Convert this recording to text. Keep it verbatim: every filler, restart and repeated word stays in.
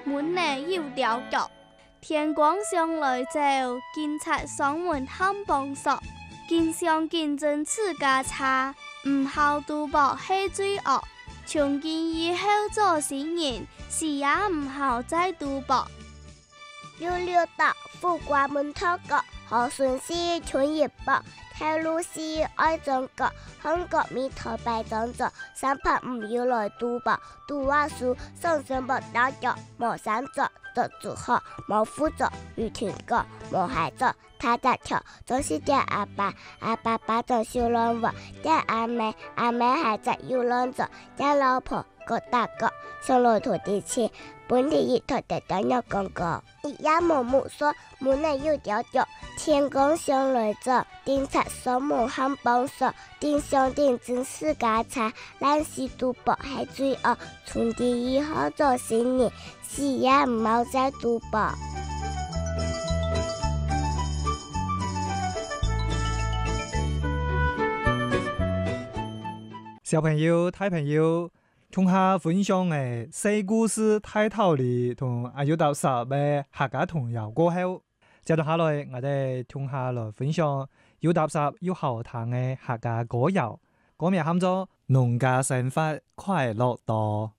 門內有條腳。天光上來就警察上門喊幫手，經常見證自家差，唔好賭博係罪惡。從今以後做新人，是也唔好再賭博。 要溜達富貴門頭角，好順是春葉白，睇路是愛中國，香港面頭擺裝作，三拍唔要來賭博，賭話輸，雙雙不打腳，冇三作，作主學，冇輔助，如團歌，冇孩作，他得條，總是叫阿爸，阿爸爸就少亂話，叫阿妹，阿妹孩子要亂做，叫老婆，個大哥，上來土地錢，本地一頭地當有講過，一夜冇木說，門內有條腳，天光上來咗，警察上門喊幫手，定上定真是家產，爛事賭博係罪惡，從今以後做新人，是也唔好再賭博。 小朋友、大朋友，同下分享嘅細故事大道理同阿有道十嘅客家童謠過後，接住下來我哋同下來分享有道十要好聽嘅客家歌謠，歌名喊做農家生活快樂多。